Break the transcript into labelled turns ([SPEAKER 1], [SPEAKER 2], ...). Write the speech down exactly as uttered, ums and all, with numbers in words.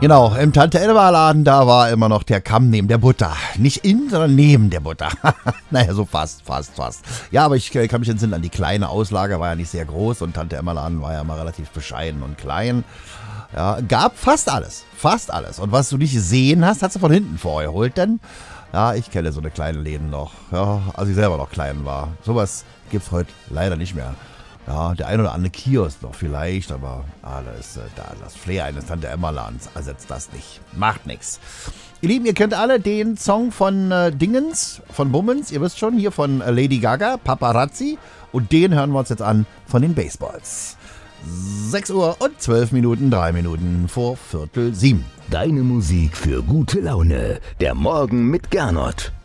[SPEAKER 1] Genau, im Tante-Elva-Laden, da war immer noch der Kamm neben der Butter. Nicht in, sondern neben der Butter. Naja, so fast, fast, fast. Ja, aber ich äh, kann mich entsinnen an die kleine Auslage, war ja nicht sehr groß und Tante-Emma-Laden war ja mal relativ bescheiden und klein. Ja, gab fast alles, fast alles. Und was du nicht gesehen hast, hast du von hinten vorgeholt, denn ja, ich kenne so eine kleine Läden noch, ja, als ich selber noch klein war. Sowas gibt's heute leider nicht mehr. Ja, der ein oder andere Kiosk noch vielleicht, aber ah, da ist, äh, da, das Flair eines Tante-Emma-Ladens ersetzt das nicht. Macht nix. Ihr Lieben, ihr kennt alle den Song von äh, Dingens, von Bummens, ihr wisst schon, hier von äh, Lady Gaga, Paparazzi. Und den hören wir uns jetzt an von den Baseballs. sechs Uhr und zwölf Minuten, drei Minuten vor Viertel sieben.
[SPEAKER 2] Deine Musik für gute Laune. Der Morgen mit Gernot.